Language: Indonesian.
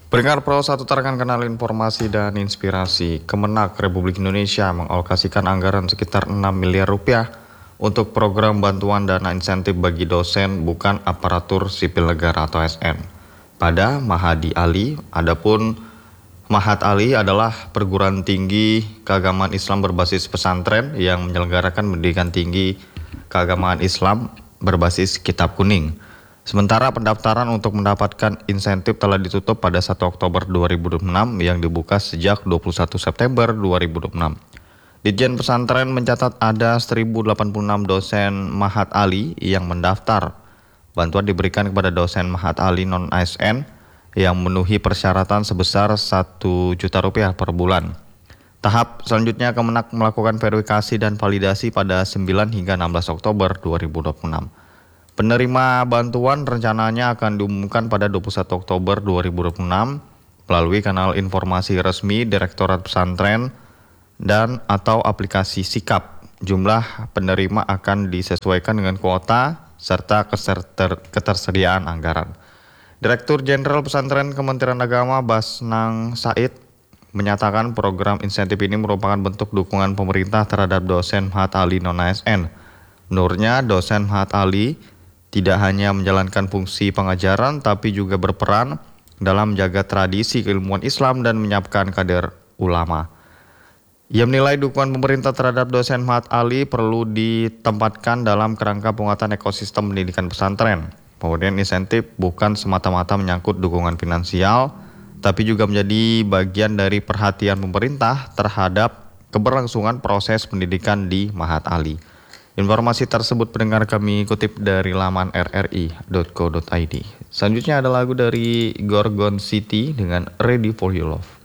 Pendengar Pro 1 rekan kenal informasi dan inspirasi. Kemenak Republik Indonesia mengalokasikan anggaran sekitar 6 miliar rupiah untuk program bantuan dana insentif bagi dosen bukan aparatur sipil negara atau ASN. Pada Mahadi Ali, adapun Mahat Ali adalah perguruan tinggi keagamaan Islam berbasis pesantren yang menyelenggarakan pendidikan tinggi keagamaan Islam berbasis Kitab Kuning. Sementara pendaftaran untuk mendapatkan insentif telah ditutup pada 1 Oktober 2026 yang dibuka sejak 21 September 2026. Ditjen Pesantren mencatat ada 1.086 dosen Mahat Ali yang mendaftar. Bantuan diberikan kepada dosen Mahat Ali non-ASN yang memenuhi persyaratan sebesar Rp1 juta per bulan. Tahap selanjutnya Kemenak melakukan verifikasi dan validasi pada 9 hingga 16 Oktober 2026. Penerima bantuan rencananya akan diumumkan pada 21 Oktober 2026 melalui kanal informasi resmi Direktorat Pesantren dan atau aplikasi Sikap. Jumlah penerima akan disesuaikan dengan kuota serta ketersediaan anggaran. Direktur Jenderal Pesantren Kementerian Agama Basnang Said menyatakan program insentif ini merupakan bentuk dukungan pemerintah terhadap dosen Mahat Ali non-ASN. Menurutnya, dosen Mahat Ali tidak hanya menjalankan fungsi pengajaran, tapi juga berperan dalam menjaga tradisi keilmuan Islam dan menyiapkan kader ulama. Ia menilai dukungan pemerintah terhadap dosen Mahat Ali perlu ditempatkan dalam kerangka penguatan ekosistem pendidikan pesantren. Kemudian insentif bukan semata-mata menyangkut dukungan finansial, tapi juga menjadi bagian dari perhatian pemerintah terhadap keberlangsungan proses pendidikan di Mahat Ali. Informasi tersebut pendengar kami kutip dari laman rri.co.id. Selanjutnya ada lagu dari Gorgon City dengan Ready for Your Love.